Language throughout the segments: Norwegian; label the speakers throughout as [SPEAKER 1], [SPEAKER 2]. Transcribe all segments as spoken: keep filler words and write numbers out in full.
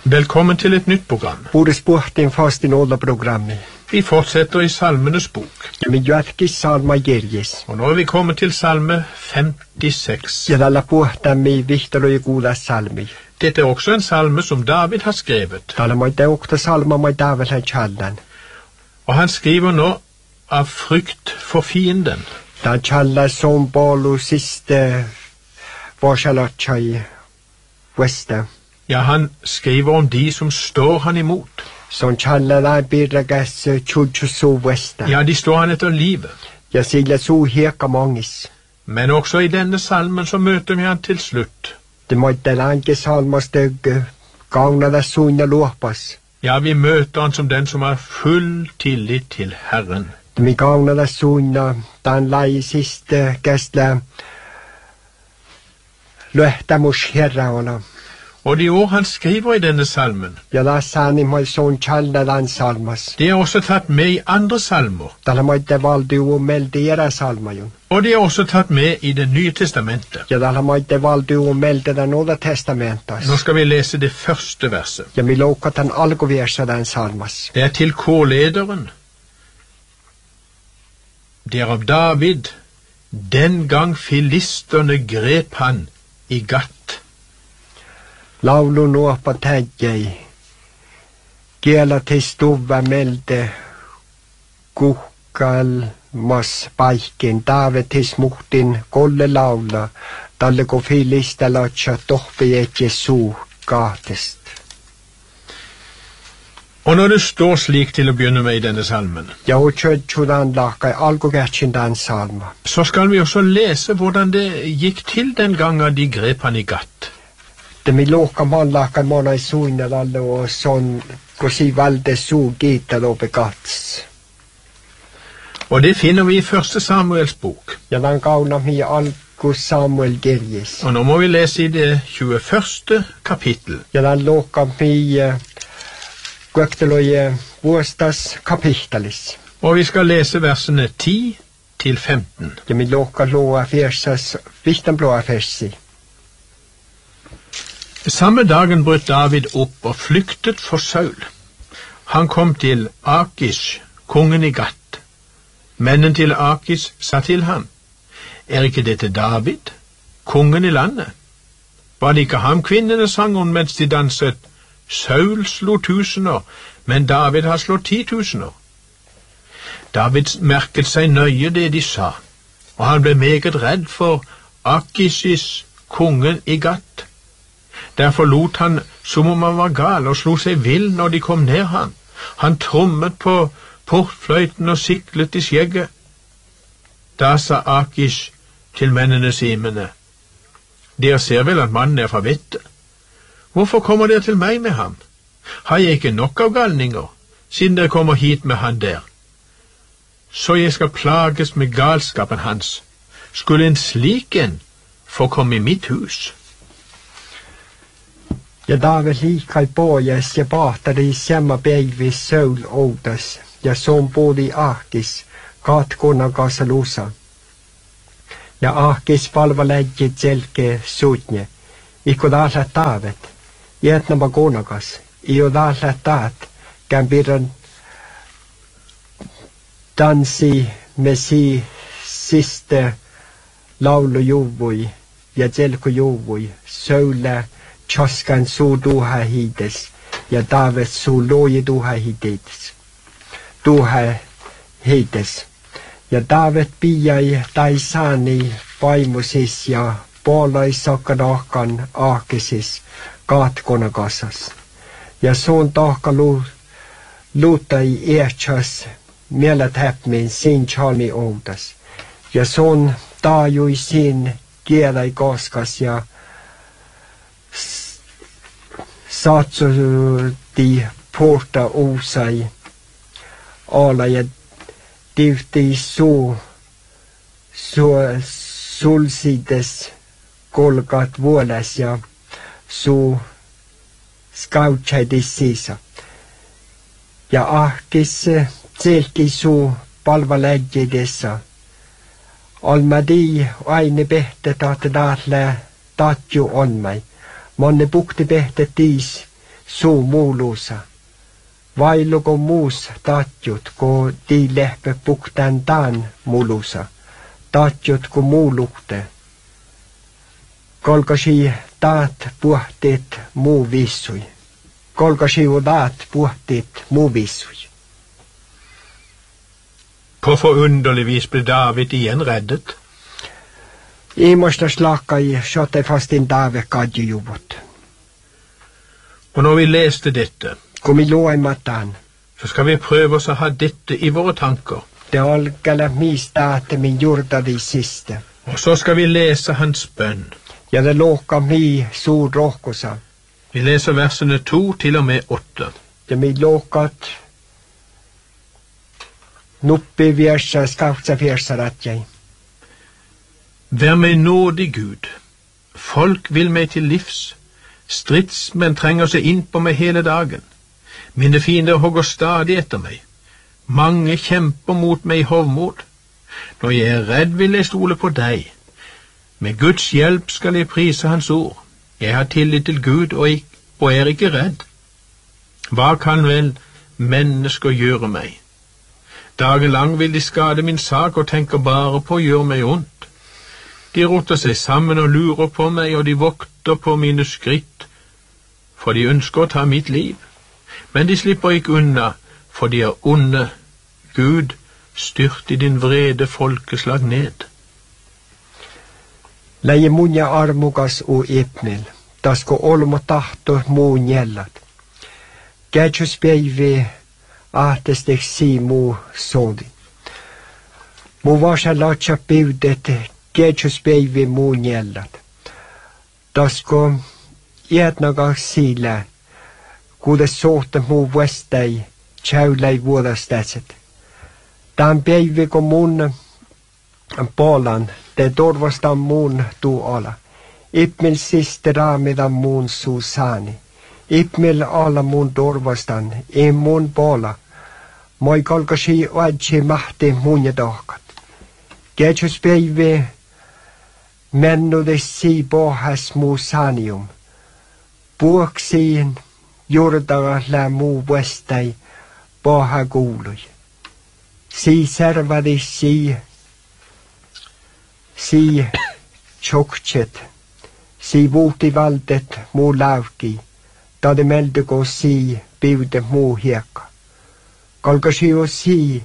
[SPEAKER 1] Velkommen til et nytt program.
[SPEAKER 2] Både sporten fast i nåla programmet.
[SPEAKER 1] Vi fortsetter i Salmenes bok.
[SPEAKER 2] Ja, men jälkis salma gerjes.
[SPEAKER 1] Og nå er vi kommet til salme femtiseks.
[SPEAKER 2] Ja, tällä puhtamme Vihtor ja kuulla salmi.
[SPEAKER 1] Dette er også en salme som David har skrevet.
[SPEAKER 2] Tällä moi teukta salma moi David challan.
[SPEAKER 1] Og han skriver nå av frykt for fienden.
[SPEAKER 2] Tän challa som polu siste varsalotchai vesta.
[SPEAKER 1] Ja, han skriver om de som står han imot.
[SPEAKER 2] Som challa la birragas chuchu so vesta.
[SPEAKER 1] Ja, de står han etter livet.
[SPEAKER 2] Ja, silla so heka mangis.
[SPEAKER 1] Men også i denne salmen så møter vi han til slutt.
[SPEAKER 2] Det moi telanke salmastøgge gagna da sunna lopas.
[SPEAKER 1] Ja, vi møter han som den som har full tillit til Herren.
[SPEAKER 2] Mi gagna da sunna dan lai siste gästla löhtämus herraona.
[SPEAKER 1] Og de ord han skriver i denne salmen,
[SPEAKER 2] ja, da sani moi son challa dan salmas.
[SPEAKER 1] det er også tatt med i andre salmer.
[SPEAKER 2] Tällä moi te valdi u meldi era salmajun.
[SPEAKER 1] Og det er også tatt med i Det nye testamentet.
[SPEAKER 2] Ja, tällä moi te valdi u meldi den Nya testamentas.
[SPEAKER 1] Nå skal vi lese det første verset.
[SPEAKER 2] Ja, mi loukat den alkuversa den salmas.
[SPEAKER 1] Det er til kårlederen. Det er av David. Den gang filisterne grep han i Gat.
[SPEAKER 2] Laulu nuopa täjjei. Kiela te stuva melde kuhkal mas paikin. David tis muhtin kolle laula. Talle ko filista latsa tohpi et Jesu kaatest.
[SPEAKER 1] Og når det står slik til å begynne med i denne salmen,
[SPEAKER 2] ja, og tjødjudan lakai alkugertsin den salma.
[SPEAKER 1] så skal vi også lese hvordan det gikk til den gangen de grep han i Gat.
[SPEAKER 2] Det mi loka man lakai mona i suinna lalle og sånn kosi valde su gita lope gats.
[SPEAKER 1] Og det finner vi i første Samuels bok.
[SPEAKER 2] Ja, den gauna mi alku Samuel gerjes.
[SPEAKER 1] Og nå må vi lese i det tjueførste kapittel.
[SPEAKER 2] Ja, den loka mi uh, Gökteloje vuostas kapittelis.
[SPEAKER 1] Og vi skal lese versene ti til femten.
[SPEAKER 2] Ja, mi loka loa fersas vihtan blåa fersi.
[SPEAKER 1] Samme dagen brøt David opp og flyktet for Saul. Han kom til Akish, kongen i Gat. Mennen til Akish sa til ham, er ikke dette David, kongen i landet? Var det ikke ham kvinnene sang om mens de danset? Saul slo tusener, men David har slått ti tusener. David merket seg nøye det de sa, og han ble meget redd for Akishis, kongen i Gat. Derfor lot han som om han var gal og slo seg vill når de kom ned ham. Han trommet på portfløyten og siklet i skjegget. Da sa Akish til mennene simene, dere ser vel at mannen er fra vettet. Hvorfor kommer dere til meg med ham? Har jeg ikke nok av galninger, siden dere kommer hit med han der? Så jeg skal plages med galskapen hans. Skulle en slik en få komme i mitt hus?
[SPEAKER 2] Ja, David likai pojas ja pahtari semma peivis Saul outas. Ja, som både i Akis, katkona kanssa lusa. Ja, Akis palva lägget selke suutne. Ikko taasla David. Jätnämä konakas. Io taasla taat. Kään pirran tansi me si siste laulu juvui ja selku juvui. Saula Choskan suu duha hides ja David suu loji duha hides. Duha hides. Ja David piai taisani vaimusis ja puolaisakanakan aakisis kaatkona kassas. Ja suun tahka lu, luutai ehtsas mielät häpmin sin chalmi outas. Ja suun taajui sin kielai koskas ja saatsuti porta usai ala ja tivti suu su, sulsides kolkat vuolas ja suu skautsaidis sisa. Ja ahkis selki suu palvalägidessa. Almadi aine pehte tahte taatle tatju onmai. Monne pukti pehte tiis suu muulusa. Vailuko muus tatjut, ko di lehpe puktan taan mulusa. Tatjut ko muulukte. Kolkasi taat puhtit muu vissui. Kolkasi u taat puhtit muu vissui.
[SPEAKER 1] På forunderlig vis ble David igjen reddet.
[SPEAKER 2] Iimosta slakka i sote fastin David kadjujuvut.
[SPEAKER 1] Og når vi leste dette,
[SPEAKER 2] Kun mi luoimataan.
[SPEAKER 1] så skal vi prøve oss å ha dette i våre tanker.
[SPEAKER 2] Te olkele mistä te min juurtadi siste.
[SPEAKER 1] Og så skal vi lese hans bønn.
[SPEAKER 2] Ja te luokka mi suur rohkusa.
[SPEAKER 1] Vi leser versene to til og med åtte.
[SPEAKER 2] Ja mi luokkat nuppi viersa skautsa viersa ratjai.
[SPEAKER 1] Vær meg nådig, Gud. Folk vil meg til livs. Stridsmenn trenger seg inn på meg hele dagen. Mine fiender hogger stadig etter meg. Mange kjemper mot meg i hovmod. Når jeg er redd, vil jeg stole på deg. Med Guds hjelp skal jeg prise hans ord. Jeg har tillit til Gud og, ik og er ikke redd. Hva kan vel mennesker gjøre meg? Dagen lang vil de skade min sak og tenker bare på å gjøre meg ondt. De roter seg sammen og lurer på meg, og de vokter på mine skritt, for de ønsker å ta mitt liv. Men de slipper ikke unna, for de er onde. Gud, styrt i din vrede folkeslag ned.
[SPEAKER 2] Läje munja armukas u ipnil, tasko olmo tahto muun jellat. Kätjus päivi ahtestek si muu soodi. Mu vasa latsa pyydet kätjus päivi muun jellat. Tasko iätnakas siilä, kuudes sohte muu vuestai, tjäyläi vuodastätset. Tämän päivi kun mun polan, te torvastan muun tuu ala. Ipmil siste raamida muun suusani. Ipmil ala muun torvastan, ei muun pola. Moi kalkasi oadsi mahti muun ja tohkat. Kätjus päivi mennudes si pohas muu sanium. Puoksiin juurdaga lää muu vuestai poha kuului. Si servadis si si tjoktset, si vuutivaltet muu lauki, tade melduko si piude muu hiekka. Kalkasi jo si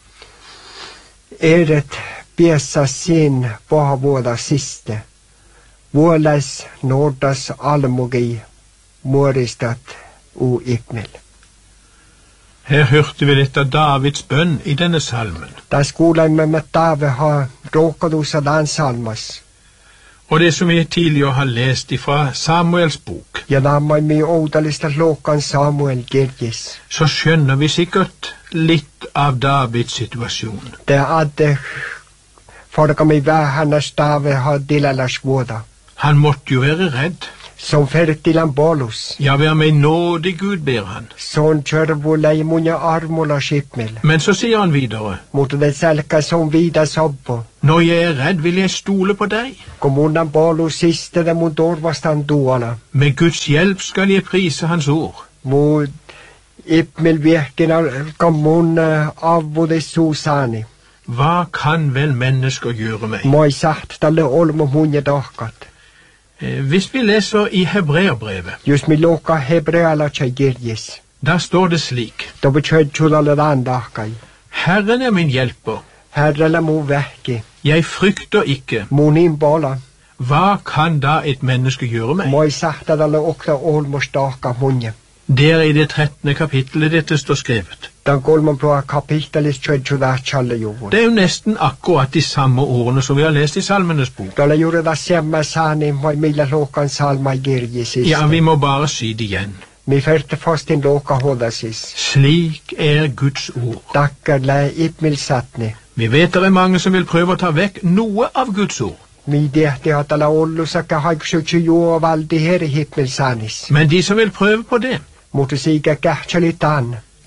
[SPEAKER 2] eret piessa sin paha vuoda siste, vuolas nordas almugi muoristat u ipnel.
[SPEAKER 1] Her hørte vi litt av Davids bønn i denne salmen.
[SPEAKER 2] Tässä kuulemme, että Taave har råkadussa den salmas.
[SPEAKER 1] Og det som vi tidligere har lest fra Samuels bok,
[SPEAKER 2] Ja nämä mi outalista lokan Samuel kirjis.
[SPEAKER 1] så skjønner vi sikkert litt av Davids situasjon.
[SPEAKER 2] Det adde farkami vähännäs Taave har dilalas vuoda.
[SPEAKER 1] Han måtte jo være redd.
[SPEAKER 2] Som fertilan bolus.
[SPEAKER 1] Ja, vær meg nådig, Gud, ber han.
[SPEAKER 2] Son tjörvulla i munja armola skipmel.
[SPEAKER 1] Men så sier han videre,
[SPEAKER 2] Mutta det selkä som vida sobbo.
[SPEAKER 1] når jeg er redd, vil jeg stole på deg.
[SPEAKER 2] Kommunan bolus siste det mun torvastan tuola.
[SPEAKER 1] Med Guds hjelp skal jeg prise hans ord.
[SPEAKER 2] Mu ipmel virkina kommun avvude susani.
[SPEAKER 1] Hva kan vel mennesker gjøre meg?
[SPEAKER 2] Moi sagt talle olmo munja tohkat.
[SPEAKER 1] Eh, Hvis vi leser i Hebreerbrevet,
[SPEAKER 2] Jos mi loka hebreala kirjis.
[SPEAKER 1] da står det slik,
[SPEAKER 2] To betyder tjulalle dandahkai.
[SPEAKER 1] Herren er min hjelper.
[SPEAKER 2] Herrella mu vähki.
[SPEAKER 1] Jeg frykter ikke.
[SPEAKER 2] Mun imbola.
[SPEAKER 1] Hva kan da et menneske gjøre meg?
[SPEAKER 2] Moi sagt talle okta olmos tohka munja.
[SPEAKER 1] Det er i det trettende kapittelet dette står skrevet.
[SPEAKER 2] Dan kolman på kapitelis tjula challe juvun.
[SPEAKER 1] Det er jo nesten akkurat de samme ordene som vi har lest i Salmenes bok.
[SPEAKER 2] Tolle juuri da semma sani moi millä lokan salma kirjisista.
[SPEAKER 1] Ja, vi må bare si det igjen.
[SPEAKER 2] Mi ferte fastin loka hodasis.
[SPEAKER 1] Slik er Guds ord.
[SPEAKER 2] Takkar lä ipmil satni.
[SPEAKER 1] Vi vet det er mange som vil prøve å ta vekk noe av Guds ord.
[SPEAKER 2] Mi tehti hatala ollusakka haiksuutsi juo valdi heri hipmil sanis.
[SPEAKER 1] Men de som vil prøve på det,
[SPEAKER 2] Mutta siikä kähtseli tan.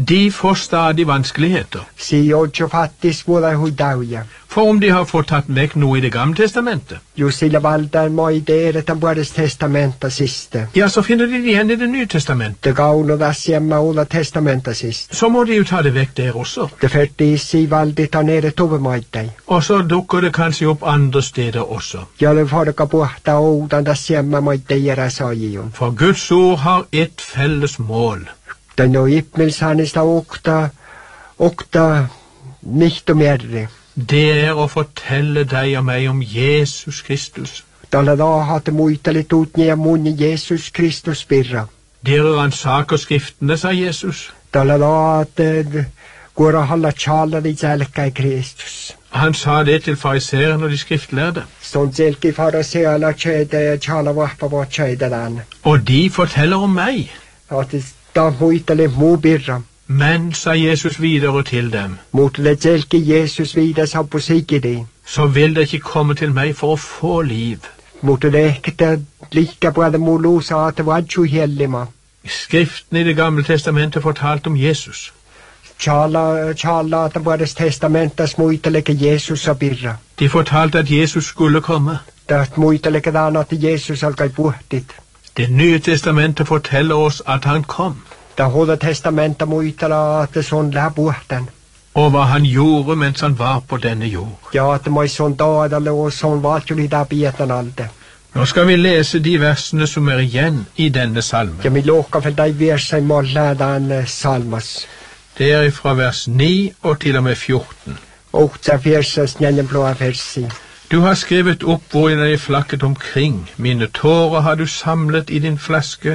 [SPEAKER 1] De får stadig vanskeligheter.
[SPEAKER 2] Si oggi fattis vuole huidauja.
[SPEAKER 1] For om de har fått tatt vekk noe i det gamle testamentet,
[SPEAKER 2] Jo sillä valtaa moi teeret on vuodesta testamenta siste.
[SPEAKER 1] ja, så finner de det igjen i det nye testamentet.
[SPEAKER 2] Det kaunodas jämma ulla testamenta siste.
[SPEAKER 1] Så må de jo ta det vekk der også.
[SPEAKER 2] Det fyrtiisi valdit on ere tuvemaittai.
[SPEAKER 1] Og så dukker det kanskje opp andre steder også.
[SPEAKER 2] Ja le forka puhta oudan das jämma moittai järasajijun.
[SPEAKER 1] For Guds ord har ett felles mål.
[SPEAKER 2] Den on ippmelsanista okta, okta nihtomerri.
[SPEAKER 1] Det er å fortelle deg og meg om Jesus Kristus.
[SPEAKER 2] Tällä laahate muisteli tutnia ja mun Jesus Kristus pirra.
[SPEAKER 1] Dere ransaker skriftene, sa Jesus.
[SPEAKER 2] Tällä laahate kuora halla tjallari jälkkäi Kristus.
[SPEAKER 1] Han sa det til fariseerne og de skriftlærde.
[SPEAKER 2] Sånn selki fariseala tjäde ja tjalla vahpa vart tjädelan.
[SPEAKER 1] Og de forteller om meg.
[SPEAKER 2] Att da muisteli muu pirra.
[SPEAKER 1] Men, sa Jesus videre til dem,
[SPEAKER 2] Muutele selki Jesus viidas hapu sikidi.
[SPEAKER 1] så vil dere ikke komme til meg for å få liv.
[SPEAKER 2] Muutele ehkitä liikka puolta muu luusa ate vadju hellima.
[SPEAKER 1] Skriften i det gamle testamentet fortalte om Jesus.
[SPEAKER 2] Tjalla, tjalla ate puolesta testamentas muiteleke Jesus a pirra.
[SPEAKER 1] De fortalte at Jesus skulle komme.
[SPEAKER 2] Täht muiteleke taan att Jesus alkai puhtit.
[SPEAKER 1] Det nye testamentet forteller oss at han kom,
[SPEAKER 2] Da Huoda testamenta muitella att son lää puhtan.
[SPEAKER 1] og hva han gjorde mens han var på denne jord.
[SPEAKER 2] Ja att moi son taadalle och son vaatjuli da pietan alde.
[SPEAKER 1] Nå skal vi lese de versene som er igjen i denne salmen.
[SPEAKER 2] Ja mi lohka för dai versai molläädaan salmas.
[SPEAKER 1] Det er fra vers ni og til og med fjorten.
[SPEAKER 2] Ohtsa versas njanjan blåa versi.
[SPEAKER 1] Du har skrevet opp hvor jeg flakket omkring, mine tårer har du samlet i din flaske.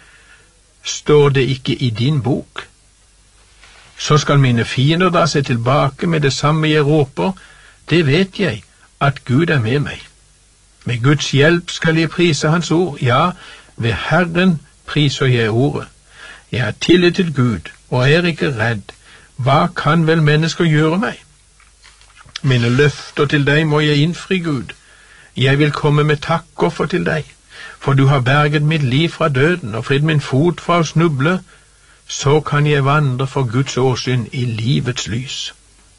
[SPEAKER 1] Står det ikke i din bok? Så skal mine fiender da se tilbake med det samme jeg råper. Det vet jeg, at Gud er med meg. Med Guds hjelp skal jeg prise hans ord. Ja, ved Herren priser jeg ordet. Jeg har tillit til Gud, og er ikke redd. Hva kan vel mennesker gjøre meg? Mine løfter til deg må jeg innfri, Gud. Jeg vil komme med takkoffer til deg, for du har berget mitt liv fra døden og fridd min fot fra å snuble. Så kan jeg vandre for Guds åsyn i livets lys.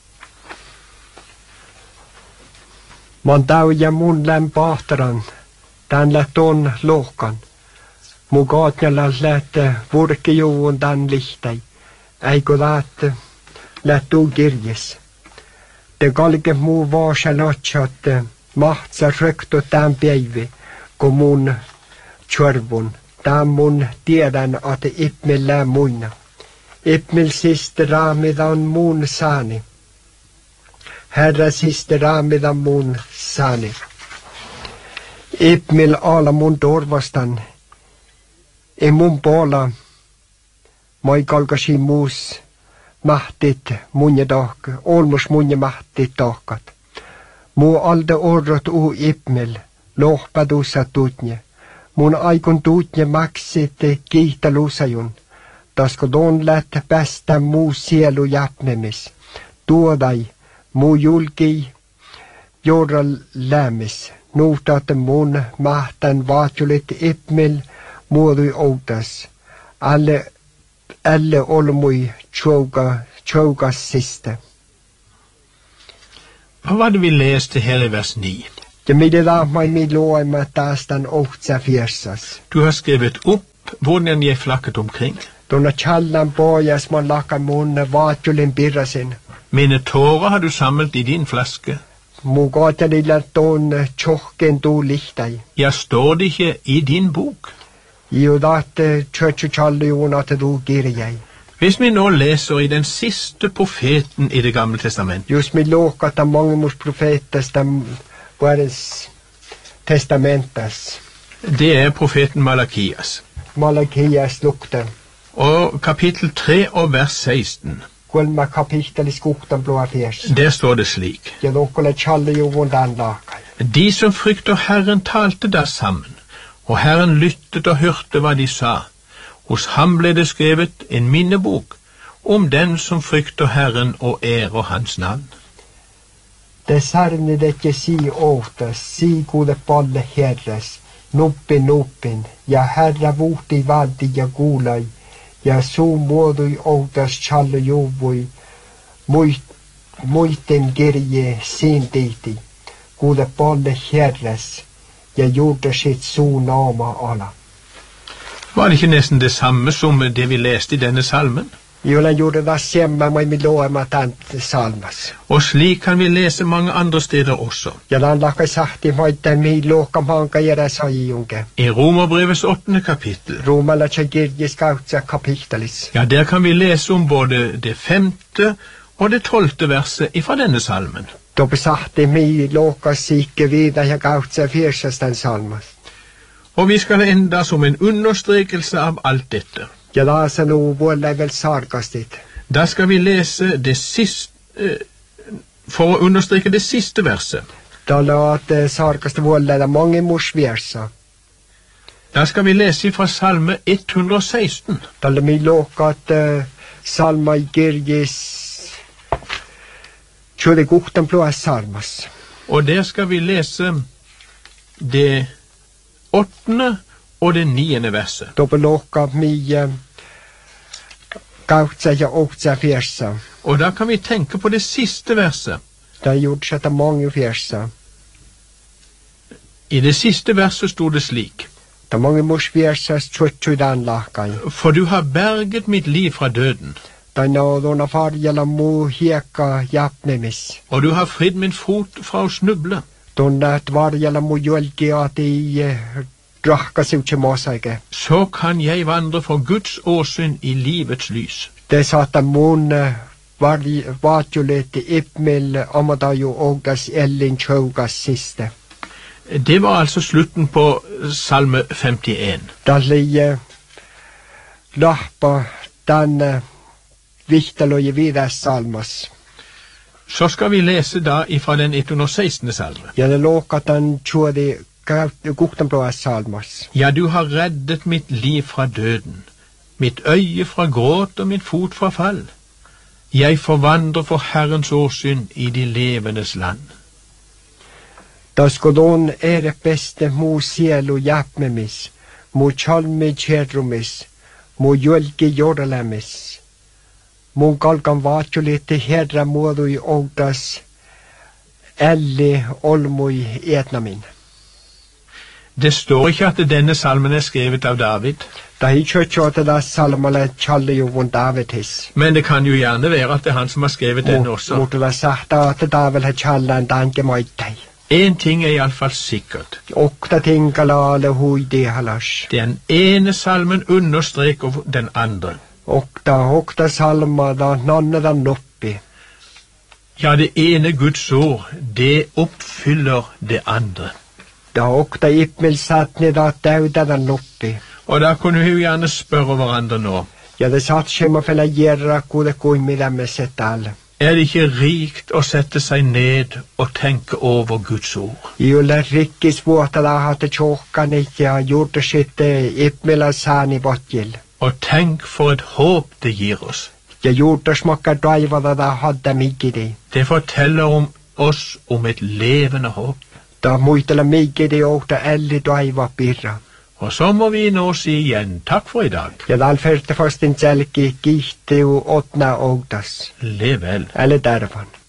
[SPEAKER 2] Man tauja mun läm pahtaran. Tän lät on lohkan. Mu kaatjalla lät vurkijuun tän lihtai. Eikö lät lät tuu kirjes. Te kalke muu vaasa lotsat mahtsa rökto tän päivi, kun mun tjörvun. Tän mun tiedän, att ippmil lää muina. Ippmil siste raamida on mun saani. Herra siste raamida mun saani. Ippmil ala mun torvastan. I mun pola. Moi kalkasi muus mahtit munje tahk. Olmus munje mahtit tahkat. Mu alde orrot uu ippmil. Lohpadussa tutnje. Mun aikon tuutje maksit kiihtalusajun. Tasko don läht päästä muu sielu jäpnemis. Tuodai muu julki jorra lämmis. Nuhtaate mun mahtan vaatjulit ippmil muodui outas. Alle, alle olmui tjouga, tjougas siste.
[SPEAKER 1] Hva var det vi leste her i vers ni?
[SPEAKER 2] Ja mitä tahmai mi luoimme tästän ohtsa fiersas.
[SPEAKER 1] Du har skrevet opp hvordan jeg flakket omkring.
[SPEAKER 2] Tuonna challan pojas man lakan mun vaatjulin pirrasin.
[SPEAKER 1] Mine tårer har du samlet i din flaske.
[SPEAKER 2] Mu kaatalilla tuon tjohken tuu lihtai.
[SPEAKER 1] Ja, står det ikke i din bok?
[SPEAKER 2] Jo daatte tjøtju challuun at tuu kirjai.
[SPEAKER 1] Hvis vi nå leser i den siste profeten i det gamle testamentet,
[SPEAKER 2] Just mi luokata mongimus profetas tam vuodes testamentas.
[SPEAKER 1] det er profeten Malakias.
[SPEAKER 2] Malakias lukta.
[SPEAKER 1] Og kapittel tre og vers seksten,
[SPEAKER 2] Kolma kapittelis kuhtan blåa fiers.
[SPEAKER 1] der står det slik.
[SPEAKER 2] Ja luokkale challuun dan lakai.
[SPEAKER 1] De som frykter Herren talte da sammen, og Herren lyttet og hørte hva de sa. Hos ham ble det skrevet en minnebok om den som frykter Herren og ærer hans navn.
[SPEAKER 2] Det sarni det si åhtas, si kuule palle herras, nuppin nuppin, ja herra vuhti valti ja kuulai, Ja så muodui outas challe juvui, muiden kirje siintiiti, kuule palle herres, ja gjorde sitt sonama alla.
[SPEAKER 1] Var det ikke nesten det samme som det vi leste i denne salmen?
[SPEAKER 2] Julen gjorde det samme med min loema tant salmas.
[SPEAKER 1] Og slik kan vi lese mange andre steder også.
[SPEAKER 2] Ja lan lakka sahti moitte mi loka manka jere sajunge.
[SPEAKER 1] I Romerbrevets åttende kapittel.
[SPEAKER 2] Romala tjegirgis kautsa kapitelis.
[SPEAKER 1] Ja, der kan vi lese om både det femte og det tolvte verset ifra denne salmen.
[SPEAKER 2] Da besahti mi loka sikke videre ja kautsa fyrses den salmas.
[SPEAKER 1] Og vi skal enda som en understrekelse av alt dette.
[SPEAKER 2] Ja da se no volle vel sarkastit.
[SPEAKER 1] Da skal vi lese det siste, eh, for å understreke det siste verset.
[SPEAKER 2] Da la at uh, sarkaste volle det mange morsversa.
[SPEAKER 1] Da skal vi lese fra salme ett hundre og seksten.
[SPEAKER 2] Da la mi loka at uh, salma i girgis tjode gukten blå salmas.
[SPEAKER 1] Og der skal vi lese det åttende og det niende verset.
[SPEAKER 2] Da beloka mi uh, gautsa ja åtsa fjersa.
[SPEAKER 1] Og da kan vi tenke på det siste verset.
[SPEAKER 2] Da gjorde seg det mange fjersa.
[SPEAKER 1] I det siste verset stod det slik.
[SPEAKER 2] Da mange mors fjersas tjuttudan lakai.
[SPEAKER 1] For du har berget mitt liv fra døden.
[SPEAKER 2] Da nådona farjala mo heka japnemis.
[SPEAKER 1] Og du har fridd min fot fra å snuble.
[SPEAKER 2] Da nat varjala mo jolgi at i uh, drakka sutje mosaike.
[SPEAKER 1] Så kan jeg vandre for Guds åsyn i livets lys.
[SPEAKER 2] Det satt mon var jo litt ippmil amada jo ågas ellin tjaugas siste.
[SPEAKER 1] Det var altså slutten på salme femtien.
[SPEAKER 2] Da li uh, lappa den uh, viktalo i videre salmas.
[SPEAKER 1] Så skal vi lese da ifra den ett hundre og sekstende salme.
[SPEAKER 2] Ja, det låk at den tjode gukten blå salmas.
[SPEAKER 1] Ja, du har reddet mitt liv fra døden, mitt øye fra gråt og min fot fra fall. Jeg forvandrer for Herrens åsyn i de levendes land.
[SPEAKER 2] Da skodon ere beste mo sielo japmemis, mo chalme kjedrumis, mo jölge jordalemis, mo galgan vatjolite hedra modu i ågdas, elli olmoi etnamin.
[SPEAKER 1] Det står ikke at denne salmen er skrevet av David.
[SPEAKER 2] Da hi kjøtjåte da salmale challe jo von Davidis.
[SPEAKER 1] Men det kan jo gjerne være at det er han som har skrevet den også.
[SPEAKER 2] Måtte da sagt at David har challe en danke møytei.
[SPEAKER 1] En ting er i alle fall sikkert.
[SPEAKER 2] Okta tingalale hui de halas.
[SPEAKER 1] Den ene salmen understreker den andre.
[SPEAKER 2] Okta, okta salma da nonne da noppi.
[SPEAKER 1] Ja, det ene Guds ord, det oppfyller det andre.
[SPEAKER 2] Da okta ippmil satt ned da dauda da noppi.
[SPEAKER 1] Og da kunne vi jo gjerne spørre hverandre nå.
[SPEAKER 2] Ja, det satt skjema fella gjerra kude kui med dem med sett alle.
[SPEAKER 1] Er det ikke rikt å sette seg ned og tenke over Guds ord?
[SPEAKER 2] Jo, la rikkis våta da hatte tjåkan ikke ha gjort det sitt ippmila sani botjil.
[SPEAKER 1] Og tenk for et håp det gir oss.
[SPEAKER 2] Jeg gjorde det smakka døyva da da hadde mykje det.
[SPEAKER 1] Det forteller om oss om et levende håp.
[SPEAKER 2] Da muitela mykje det åkta elli døyva birra.
[SPEAKER 1] Og så må vi nå si igjen takk for i dag.
[SPEAKER 2] Ja, da alferte først en selgi gikte og åtna ågdas.
[SPEAKER 1] Lev vel.
[SPEAKER 2] Eller dervan.